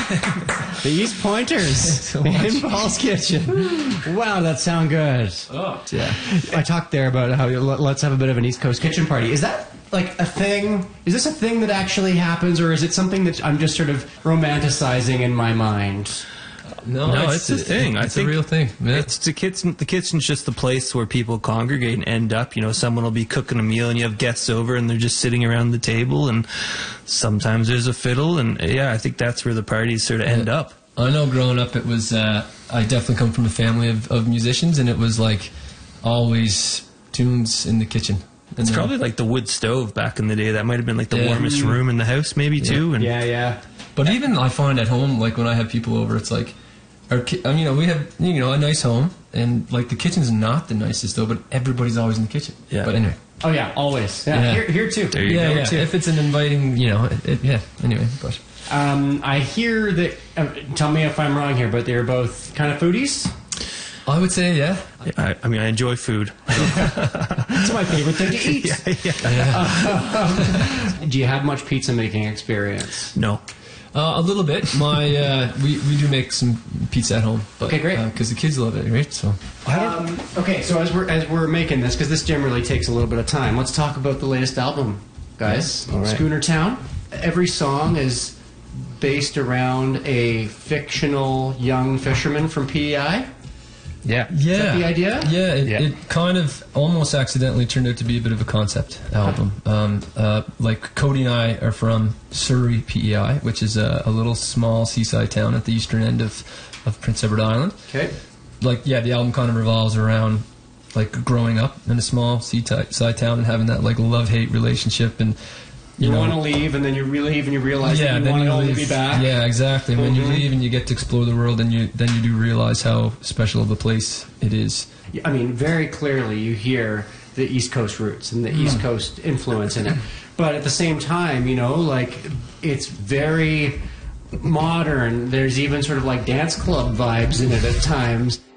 The East Pointers in Paul's Kitchen. Wow, that sound good. Oh. Yeah. I talked there about how let's have a bit of an East Coast kitchen party. Is that like a thing? Is this a thing that actually happens, or is it something that I'm just sort of romanticizing in my mind? No, it's a thing. It's a real thing. Yeah. It's the kitchen. The kitchen's just the place where people congregate and end up. You know, someone will be cooking a meal and you have guests over and they're just sitting around the table, and sometimes there's a fiddle, and yeah, I think that's where the parties sort of end up. I know growing up it was, I definitely come from a family of musicians, and it was like always tunes in the kitchen. It's probably like the wood stove back in the day. That might have been like the warmest room in the house maybe too. And Yeah. But even I find at home, like when I have people over, it's like, we have, a nice home, and like the kitchen's not the nicest though, but everybody's always in the kitchen. Yeah. But anyway. Oh yeah, always. Yeah. Here too. There you go. Too. If it's an inviting, anyway, but. I hear that, tell me if I'm wrong here, but they're both kind of foodies? I would say, yeah. I enjoy food. It's my favorite thing to eat. Do you have much pizza making experience? No. A little bit. We do make some pizza at home. But, okay, great. Because the kids love it, right? So. Okay, so as we're making this, because this generally takes a little bit of time, let's talk about the latest album, guys. All right. Schooner Town. Every song is based around a fictional young fisherman from PEI. Yeah. Is that the idea? Yeah, it kind of almost accidentally turned out to be a bit of a concept album. Like Cody and I are from Surrey, PEI, which is a little small seaside town at the eastern end of Prince Edward Island. Okay. The album kind of revolves around like growing up in a small seaside town and having that like love-hate relationship, and you want to leave, and then you leave, and you realize that you want to only be back. Yeah, exactly. When you leave and you get to explore the world, then you do realize how special of a place it is. I mean, very clearly you hear the East Coast roots and the East Coast influence in it. But at the same time, it's very modern. There's even sort of like dance club vibes in it at times.